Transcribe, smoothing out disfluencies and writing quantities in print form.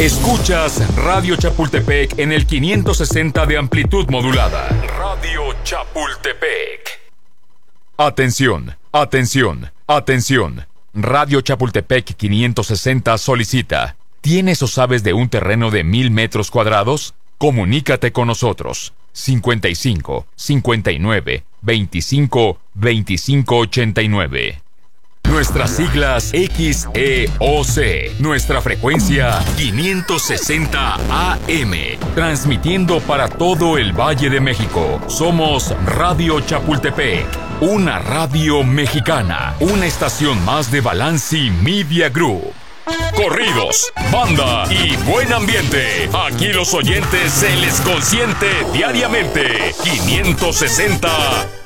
Escuchas Radio Chapultepec en el 560 de amplitud modulada. Radio Chapultepec. Atención, atención, atención. Radio Chapultepec 560 solicita. ¿Tienes o sabes de un terreno de 1000 metros cuadrados? Comunícate con nosotros. 55 59 25 25 89. Nuestras siglas XEOC. Nuestra frecuencia 560 AM. Transmitiendo para todo el Valle de México. Somos Radio Chapultepec. Una radio mexicana. Una estación más de Balanci Media Group. Corridos, banda y buen ambiente. Aquí los oyentes se les consiente diariamente. 560